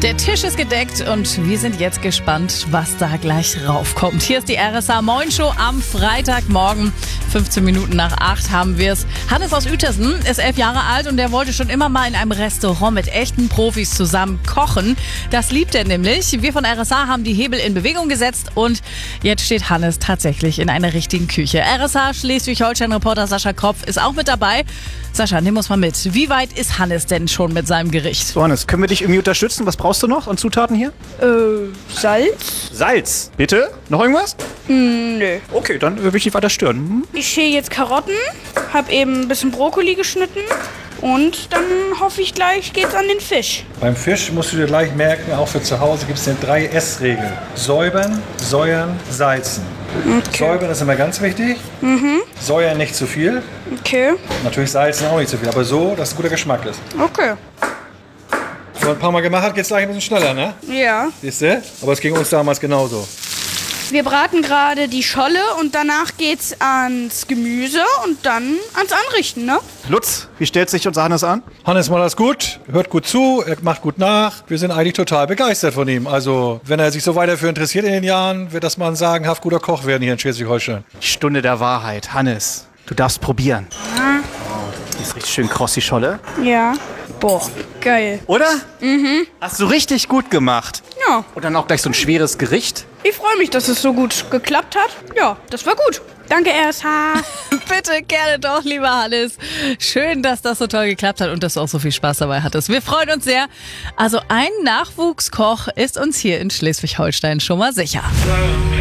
Der Tisch ist gedeckt und wir sind jetzt gespannt, was da gleich raufkommt. Hier ist die RSA Moin Show am Freitagmorgen. 15 Minuten nach 8 haben wir es. Hannes aus Uetersen ist 11 Jahre alt und der wollte schon immer mal in einem Restaurant mit echten Profis zusammen kochen. Das liebt er nämlich. Wir von RSA haben die Hebel in Bewegung gesetzt und jetzt steht Hannes tatsächlich in einer richtigen Küche. RSA Schleswig-Holstein-Reporter Sascha Kropf ist auch mit dabei. Sascha, nimm uns mal mit. Wie weit ist Hannes denn schon mit seinem Gericht? So, Hannes, können wir dich irgendwie unterstützen? Was brauchst du noch an Zutaten hier? Salz? Salz. Bitte? Noch irgendwas? Nö. Okay, dann will ich dich weiter stören. Ich schäle jetzt Karotten, hab eben ein bisschen Brokkoli geschnitten und dann hoffe ich gleich geht's an den Fisch. Beim Fisch musst du dir gleich merken, auch für zu Hause gibt es eine 3S-Regel. Säubern, säuern, salzen. Okay. Säubern ist immer ganz wichtig. Säuern nicht zu viel. Okay. Natürlich salzen auch nicht zu viel, aber so, dass es ein guter Geschmack ist. Okay. Wenn man ein paar Mal gemacht hat, geht es gleich ein bisschen schneller, ne? Ja. Siehst du? Aber es ging uns damals genauso. Wir braten gerade die Scholle und danach geht's ans Gemüse und dann ans Anrichten, ne? Lutz, wie stellt sich unser Hannes an? Hannes macht das gut, hört gut zu, er macht gut nach. Wir sind eigentlich total begeistert von ihm. Also, wenn er sich so weiter dafür interessiert in den Jahren, wird das mal ein sagenhaft guter Koch werden hier in Schleswig-Holstein. Die Stunde der Wahrheit. Hannes, du darfst probieren. Die ist richtig schön kross, die Scholle. Ja. Boah, geil. Oder? Hast du richtig gut gemacht. Ja. Und dann auch gleich so ein schweres Gericht. Ich freue mich, dass es so gut geklappt hat. Ja, das war gut. Danke, RSH. Bitte, gerne doch, lieber Hannes. Schön, dass das so toll geklappt hat und dass du auch so viel Spaß dabei hattest. Wir freuen uns sehr. Also ein Nachwuchskoch ist uns hier in Schleswig-Holstein schon mal sicher.